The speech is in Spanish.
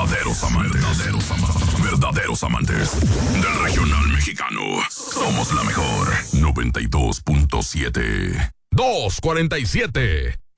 Verdaderos amantes del regional mexicano. Somos la mejor. 92.7. 247.